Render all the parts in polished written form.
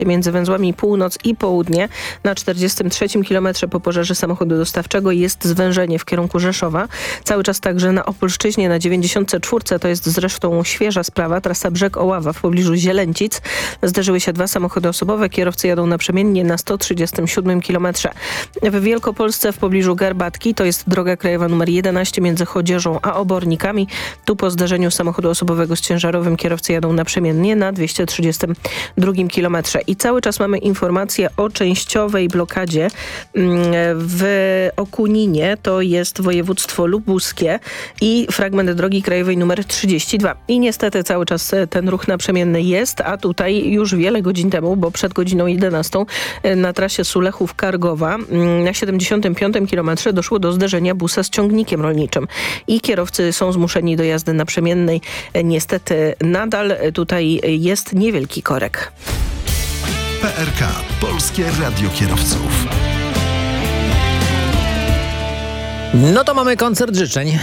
między węzłami północ i południe. Na 43 kilometrze po pożarze samochodu dostawczego jest zwężenie w kierunku Rzeszowa. Cały czas także na Opolszczyźnie na 94, to jest zresztą świeża sprawa, trasa Brzeg-Oława w pobliżu Zielęcic. Zderzyły się dwa samochody osobowe, kierowcy jadą naprzemiennie na 137 kilometrze. W Wielkopolsce w pobliżu Garbatki, to jest droga krajowa numer 11 między Chodzieżą a Obornikami. Tu po zdarzeniu samochodu osobowego z ciężarowym kierowcy jadą naprzemiennie na 232 kilometrze. I cały czas mamy informację o częściowej blokadzie w Okuninie, to jest województwo lubuskie i fragment drogi krajowej numer 32. I niestety cały czas ten ruch naprzemienny jest, a tutaj już wiele godzin temu, bo przed godziną 11 na trasie Sulechów-Kargowa na 75 kilometrze doszło do zderzenia busa z ciągnikiem rolniczym i kierowcy są zmuszeni do jazdy naprzemiennej. Niestety nadal tutaj jest niewielki korek. PRK, Polskie Radio Kierowców. No to mamy koncert życzeń.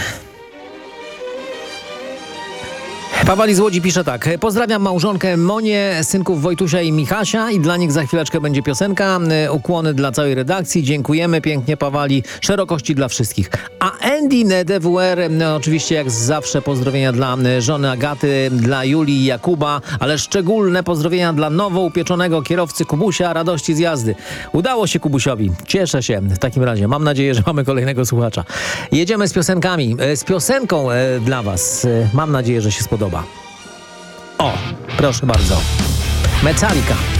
Pawali z Łodzi pisze tak. Pozdrawiam małżonkę Monię, synków Wojtusia i Michasia i dla nich za chwileczkę będzie piosenka. Ukłony dla całej redakcji. Dziękujemy pięknie, Pawali. Szerokości dla wszystkich. A Andy DWR, oczywiście jak zawsze pozdrowienia dla żony Agaty, dla Julii i Jakuba, ale szczególne pozdrowienia dla nowo upieczonego kierowcy Kubusia, radości z jazdy. Udało się Kubusiowi. Cieszę się w takim razie. Mam nadzieję, że mamy kolejnego słuchacza. Jedziemy z piosenkami. Z piosenką dla was. Mam nadzieję, że się spodoba. O, proszę bardzo. Metallica.